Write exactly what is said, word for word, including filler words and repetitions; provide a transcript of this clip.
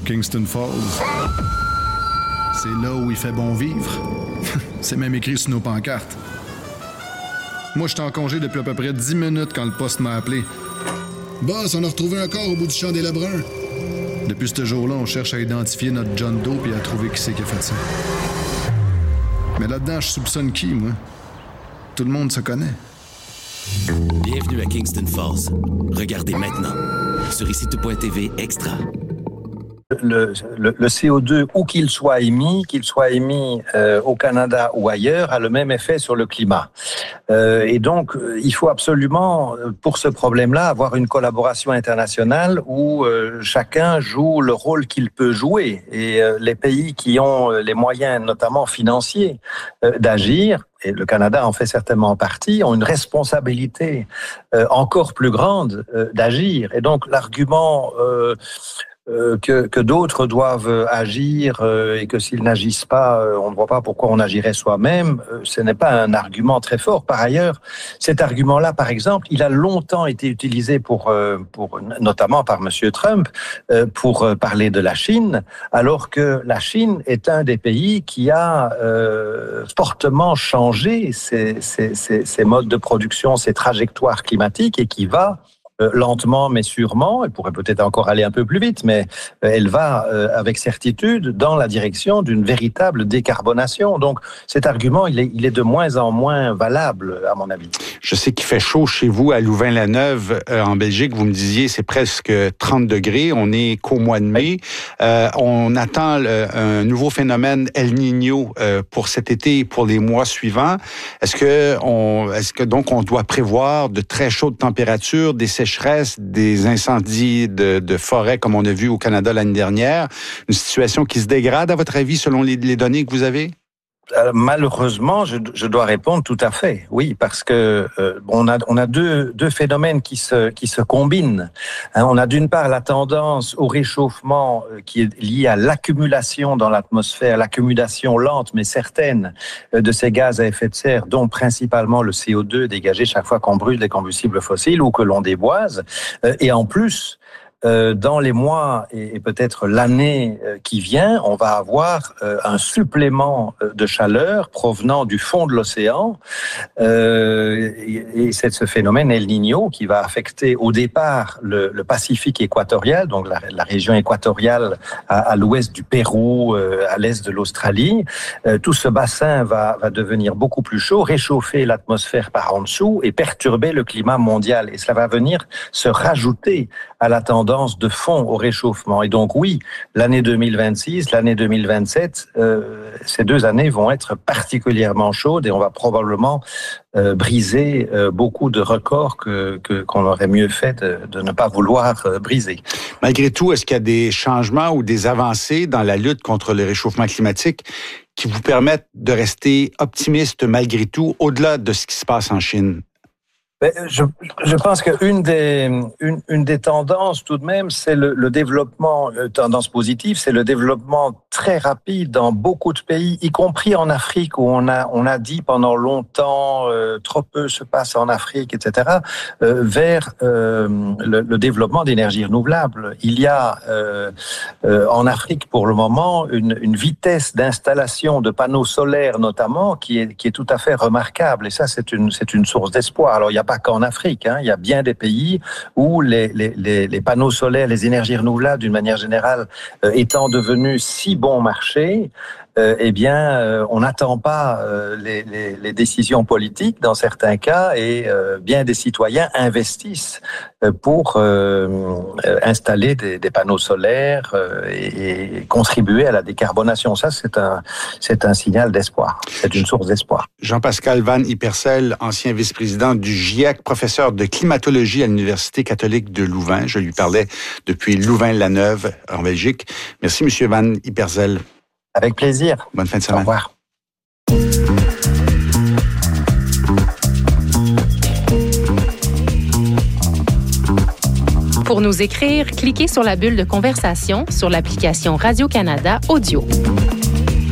Kingston Falls. C'est là où il fait bon vivre. C'est même écrit sur nos pancartes. Moi, j'étais en congé depuis à peu près dix minutes quand le poste m'a appelé. Boss, on a retrouvé un corps au bout du champ des Lebrun. Depuis ce jour-là, on cherche à identifier notre John Doe et à trouver qui c'est qui a fait ça. Mais là-dedans, je soupçonne qui, moi? Tout le monde se connaît. Bienvenue à Kingston Falls. Regardez maintenant sur ici tout point t v Extra. Le, le, le C O deux, où qu'il soit émis, qu'il soit émis euh, au Canada ou ailleurs, a le même effet sur le climat. Euh, et donc, il faut absolument, pour ce problème-là, avoir une collaboration internationale où euh, chacun joue le rôle qu'il peut jouer. Et euh, les pays qui ont les moyens, notamment financiers, euh, d'agir, et le Canada en fait certainement partie, ont une responsabilité euh, encore plus grande euh, d'agir. Et donc, l'argument... Euh, Euh, que, que d'autres doivent agir euh, et que s'ils n'agissent pas, euh, on ne voit pas pourquoi on agirait soi-même, euh, ce n'est pas un argument très fort. Par ailleurs, cet argument-là, par exemple, il a longtemps été utilisé pour, euh, pour notamment par Monsieur Trump, euh, pour euh, parler de la Chine, alors que la Chine est un des pays qui a euh, fortement changé ses, ses, ses, ses modes de production, ses trajectoires climatiques et qui va Euh, lentement mais sûrement, elle pourrait peut-être encore aller un peu plus vite, mais euh, elle va euh, avec certitude dans la direction d'une véritable décarbonation. Donc cet argument, il est, il est de moins en moins valable, à mon avis. Je sais qu'il fait chaud chez vous à Louvain-la-Neuve, euh, en Belgique. Vous me disiez, c'est presque trente degrés. On est qu'au mois de mai. Euh, on attend le, un nouveau phénomène El Niño euh, pour cet été et pour les mois suivants. Est-ce que, on, est-ce que donc on doit prévoir de très chaudes températures, des sécheresses, des incendies de, de forêt comme on a vu au Canada l'année dernière? Une situation qui se dégrade, à votre avis, selon les, les données que vous avez? Euh, malheureusement, je, je dois répondre tout à fait, oui, parce que euh, on a on a deux deux phénomènes qui se qui se combinent. Hein, on a d'une part la tendance au réchauffement euh, qui est liée à l'accumulation dans l'atmosphère, l'accumulation lente mais certaine euh, de ces gaz à effet de serre, dont principalement le C O deux dégagé chaque fois qu'on brûle des combustibles fossiles ou que l'on déboise, euh, et en plus. Euh, dans les mois et, et peut-être l'année euh, qui vient, on va avoir euh, un supplément de chaleur provenant du fond de l'océan. Euh, et, et c'est ce phénomène El Niño qui va affecter au départ le, le Pacifique équatorial, donc la, la région équatoriale à, à l'ouest du Pérou, euh, à l'est de l'Australie. Euh, tout ce bassin va, va devenir beaucoup plus chaud, réchauffer l'atmosphère par en dessous et perturber le climat mondial. Et cela va venir se rajouter à la tendance de fond au réchauffement. Et donc oui, l'année deux mille vingt-six, l'année deux mille vingt-sept, euh, ces deux années vont être particulièrement chaudes et on va probablement euh, briser euh, beaucoup de records que, que, qu'on aurait mieux fait de, de ne pas vouloir euh, briser. Malgré tout, est-ce qu'il y a des changements ou des avancées dans la lutte contre le réchauffement climatique qui vous permettent de rester optimiste malgré tout, au-delà de ce qui se passe en Chine? Je, je pense qu'une des, une, une des tendances tout de même, c'est le, le développement, une tendance positive, c'est le développement très rapide dans beaucoup de pays, y compris en Afrique où on a, on a dit pendant longtemps euh, trop peu se passe en Afrique, et cetera, euh, vers euh, le, le développement d'énergies renouvelables. Il y a euh, euh, en Afrique pour le moment une, une vitesse d'installation de panneaux solaires notamment qui est, qui est tout à fait remarquable et ça c'est une, c'est une source d'espoir. Alors il y a pas qu'en Afrique, hein. Il y a bien des pays où les, les, les, les panneaux solaires, les énergies renouvelables, d'une manière générale, euh, étant devenus si bon marché, euh, eh bien, euh, on n'attend pas euh, les, les, les décisions politiques dans certains cas et euh, bien des citoyens investissent euh, pour euh, installer des, des panneaux solaires euh, et, et contribuer à la décarbonation. Ça, c'est un, c'est un signal d'espoir. C'est une source d'espoir. Jean-Pascal Van Iepersele, ancien vice-président du GIEC, professeur de climatologie à l'Université catholique de Louvain. Je lui parlais depuis Louvain-la-Neuve, en Belgique. Merci, Monsieur Van Iepersele. Avec plaisir. Bonne fin de semaine. Au revoir. Pour nous écrire, cliquez sur la bulle de conversation sur l'application Radio-Canada Audio.